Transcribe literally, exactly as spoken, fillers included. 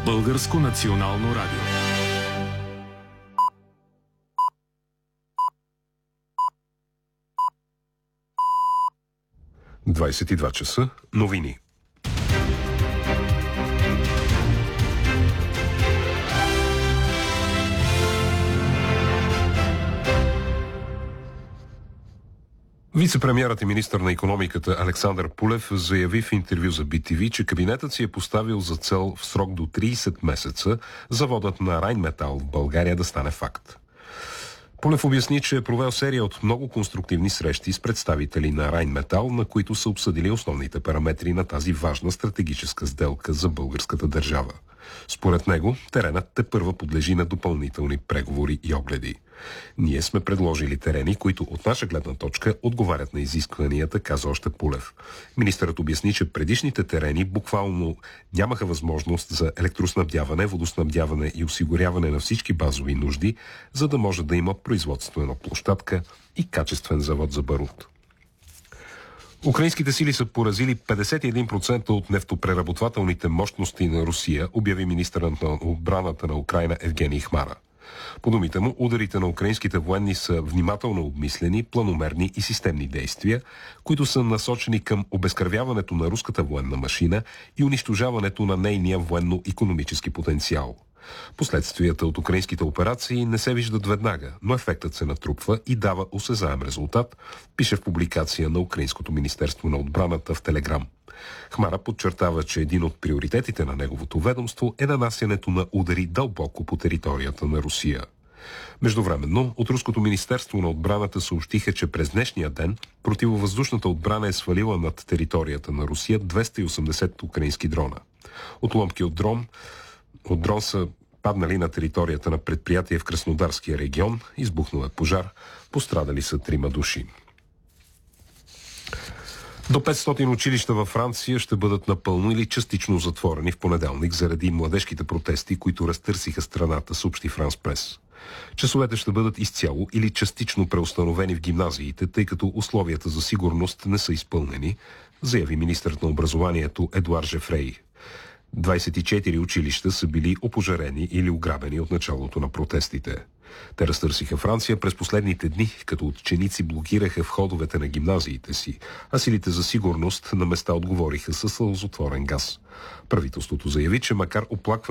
Българско национално радио. двадесет и два часа. Новини. Вицепремиерът и министър на икономиката Александър Пулев заяви в интервю за Би Ти Ви, че кабинетът си е поставил за цел в срок до тридесет месеца заводът на Райнметал в България да стане факт. Пулев обясни, че е провел серия от много конструктивни срещи с представители на Райнметал, на които са обсъдили основните параметри на тази важна стратегическа сделка за българската държава. Според него, теренът тепърва подлежи на допълнителни преговори и огледи. Ние сме предложили терени, които от наша гледна точка отговарят на изискванията, каза още Пулев. Министърът обясни, че предишните терени буквално нямаха възможност за електроснабдяване, водоснабдяване и осигуряване на всички базови нужди, за да може да има производствена площадка и качествен завод за барут. Украинските сили са поразили петдесет и един процента от нефтопреработвателните мощности на Русия, обяви министърът на отбраната на Украйна Евгений Хмара. По думите му, ударите на украинските военни са внимателно обмислени, планомерни и системни действия, които са насочени към обезкървяването на руската военна машина и унищожаването на нейния военно-икономически потенциал. Последствията от украинските операции не се виждат веднага, но ефектът се натрупва и дава осезаем резултат, пише в публикация на Украинското министерство на отбраната в Телеграм. Хмара подчертава, че един от приоритетите на неговото ведомство е нанасянето на удари дълбоко по територията на Русия. Междувременно, от Руското министерство на отбраната съобщиха, че през днешния ден противовъздушната отбрана е свалила над територията на Русия двеста и осемдесет украински дрона. Отломки от дрон От дрон са паднали на територията на предприятие в Краснодарския регион, избухнал е пожар, пострадали са трима души. До петстотин училища във Франция ще бъдат напълно или частично затворени в понеделник заради младежките протести, които разтърсиха страната, съобщи Франс Прес. Часовете ще бъдат изцяло или частично преустановени в гимназиите, тъй като условията за сигурност не са изпълнени, заяви министърът на образованието Едуар Жефрей. двадесет и четири училища са били опожарени или ограбени от началото на протестите. Те разтърсиха Франция през последните дни, като ученици блокираха входовете на гимназиите си, а силите за сигурност на места отговориха със сълзотворен газ. Правителството заяви, че макар оплакване